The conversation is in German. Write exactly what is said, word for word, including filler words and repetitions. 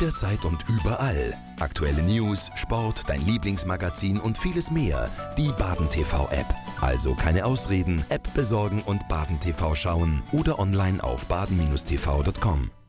Jederzeit und überall. Aktuelle News, Sport, dein Lieblingsmagazin und vieles mehr. Die Baden T V-App. Also keine Ausreden, App besorgen und Baden T V schauen oder online auf baden Bindestrich t v Punkt com.